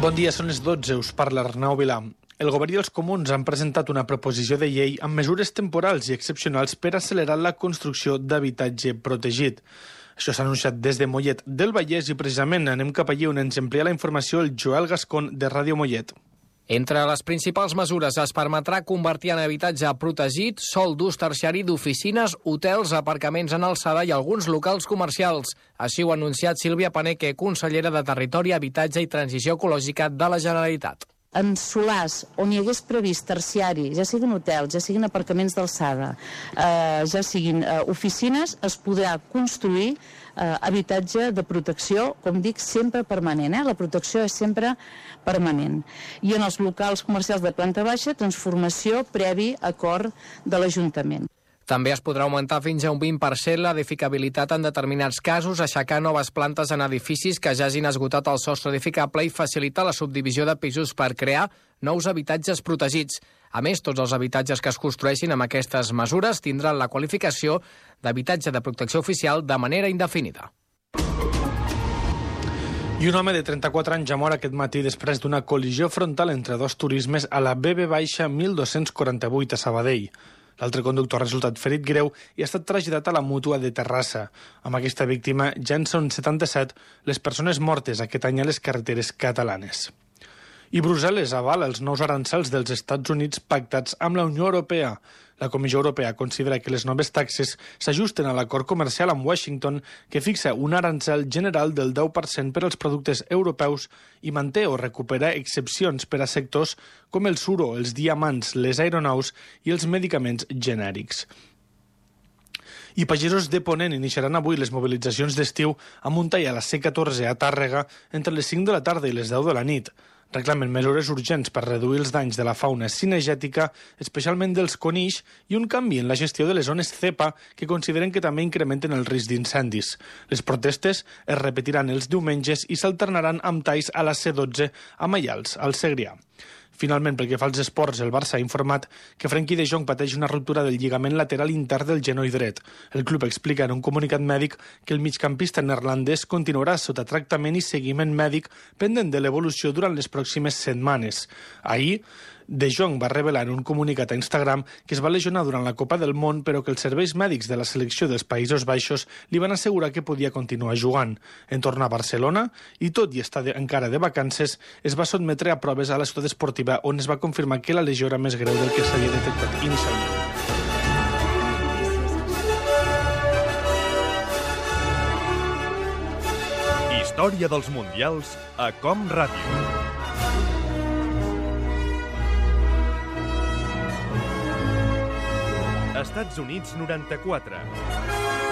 Bon dia, són les 12, us parla Arnau Vilà. El govern i els comuns han presentat una proposició de llei amb mesures temporals i excepcionals per accelerar la construcció d'habitatge protegit. Això s'ha anunciat des de Mollet del Vallès i precisament anem cap allí on ens amplia la informació el Joel Gascon de Ràdio Mollet. Entre les principals mesures es permetrà convertir en habitatge protegit sòl d'ús terciari d'oficines, hotels, aparcaments en alçada i alguns locals comercials. Així ho ha anunciat Sílvia Paneque, consellera de Territori, Habitatge i Transició Ecològica de la Generalitat. En solars on hi hagués previst terciari, ja siguin hotels, ja siguin aparcaments d'alçada, ja siguin oficines, es podrà construir habitatge de protecció, com dic, sempre permanent. La protecció és sempre permanent. I en els locals comercials de planta baixa, transformació previ acord de l'Ajuntament. També es podrà augmentar fins a un 20% l'edificabilitat en determinats casos, aixecar noves plantes en edificis que ja hagin esgotat el sostre edificable i facilitar la subdivisió de pisos per crear nous habitatges protegits. A més, tots els habitatges que es construeixin amb aquestes mesures tindran la qualificació d'habitatge de protecció oficial de manera indefinida. I un home de 34 anys ja mor aquest matí després d'una col·lisió frontal entre dos turismes a la BB-1248 a Sabadell. L'altre conductor ha resultat ferit greu i ha estat traslladat a la mútua de Terrassa. Amb aquesta víctima ja en són 77 les persones mortes aquest any a les carreteres catalanes. I Brussel·les avala els nous arancels dels Estats Units pactats amb la Unió Europea. La Comissió Europea considera que les noves taxes s'ajusten a l'acord comercial amb Washington, que fixa un arancel general del 10% per als productes europeus i manté o recupera excepcions per a sectors com el suro, els diamants, les aeronaus i els medicaments genèrics. I pagesos de Ponent iniciaran avui les mobilitzacions d'estiu a Montellà a la C14 a Tàrrega entre les 5 de la tarda i les 10 de la nit. Reclamen mesures urgents per reduir els danys de la fauna cinegètica, especialment dels conills, i un canvi en la gestió de les zones CEPA, que consideren que també incrementen el risc d'incendis. Les protestes es repetiran els diumenges i s'alternaran amb talls a la C12 a Maials, al Segrià. Finalment, pel que fa als esports, el Barça ha informat que Frenkie de Jong pateix una ruptura del lligament lateral intern del genoll dret. El club explica en un comunicat mèdic que el migcampista neerlandès continuarà sota tractament i seguiment mèdic pendent de l'evolució durant les pròximes setmanes. Ahir, De Jong va revelar en un comunicat a Instagram que es va lesionar durant la Copa del Món, però que els serveis mèdics de la selecció dels Països Baixos li van assegurar que podia continuar jugant. En tornar a Barcelona, i tot i estar encara de vacances, es va sotmetre a proves a la ciutat esportiva on es va confirmar que la lesió era més greu del que s'havia detectat inicialment. Història dels Mundials a Com Ràdio. Estats Units 94.